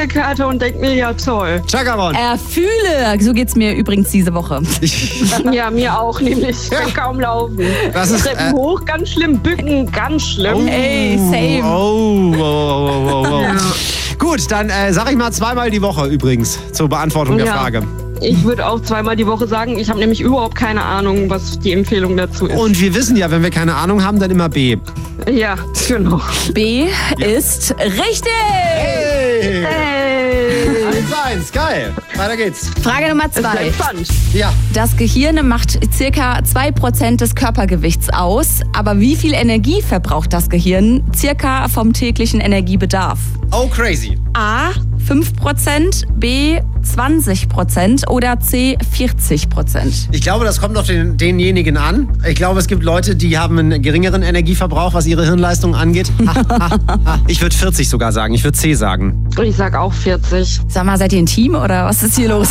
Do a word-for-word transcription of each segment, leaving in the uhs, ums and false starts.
Karte und denke mir, ja toll. Chagavon. Erfühle. So geht's mir übrigens diese Woche. Ja, mir auch, nämlich. Ich kann kaum laufen. Das ist, Treppen äh, hoch, ganz schlimm. Bücken, ganz schlimm. Ey, same. Oh, oh, oh, oh, oh. Ja. Gut, dann äh, sag ich mal zweimal die Woche übrigens zur Beantwortung der Ja. Frage. Ich würde auch zweimal die Woche sagen, ich habe nämlich überhaupt keine Ahnung, was die Empfehlung dazu ist. Und wir wissen ja, wenn wir keine Ahnung haben, dann immer B. Ja, genau. B ist richtig. Hey! Hey. eins eins, geil. Weiter geht's. Frage Nummer Das ist zwei. entspannt. Ja. Das Gehirn macht circa zwei Prozent des Körpergewichts aus. Aber wie viel Energie verbraucht das Gehirn circa vom täglichen Energiebedarf? Oh, crazy. A. fünf Prozent, B. zwanzig Prozent oder C. vierzig Prozent. Ich glaube, das kommt auf den, denjenigen an. Ich glaube, es gibt Leute, die haben einen geringeren Energieverbrauch, was ihre Hirnleistung angeht. Ha, ha, ha. Ich würde vierzig sogar sagen. Ich würde C sagen. Ich sag auch vierzig. Sag mal, seid ihr ein Team oder was ist hier los?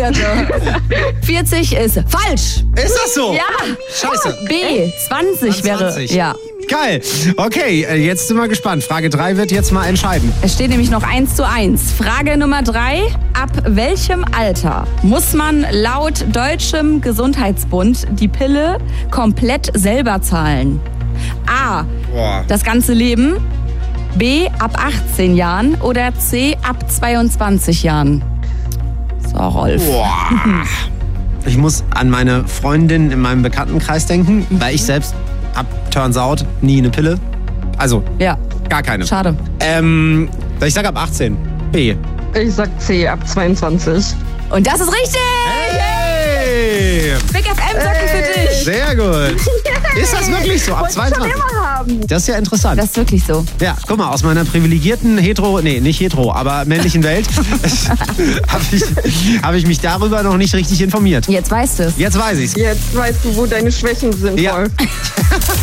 vierzig ist falsch. Ist das so? Ja. Scheiße. B. zwanzig wäre. zwanzig. Ja. Geil. Okay, äh, jetzt sind wir gespannt. Frage drei wird jetzt mal entscheiden. Es steht nämlich noch eins zu eins. Frage Nummer drei. Ab welchem Alter muss man laut Deutschem Gesundheitsbund die Pille komplett selber zahlen? A. Boah. Das ganze Leben. B. Ab achtzehn Jahren. Oder C. Ab zweiundzwanzig Jahren. So, Rolf. Boah. Ich muss an meine Freundin in meinem Bekanntenkreis denken, weil ich selbst hab, turns out, nie eine Pille. Also, Ja, gar keine. schade. Ähm, ich sag ab achtzehn. B. Ich sag C, ab zweiundzwanzig. Und das ist richtig! Hey! Big F M-Socken für dich! Sehr gut. Ist das wirklich so? Ab Wollte ich schon zweiundzwanzig? immer haben. Das ist ja interessant. Das ist wirklich so. Ja, guck mal, aus meiner privilegierten hetero, nee, nicht hetero, aber männlichen Welt habe ich, hab ich mich darüber noch nicht richtig informiert. Jetzt weißt du es. Jetzt weiß ich's. Jetzt weißt du, wo deine Schwächen sind, Ja. Rolf.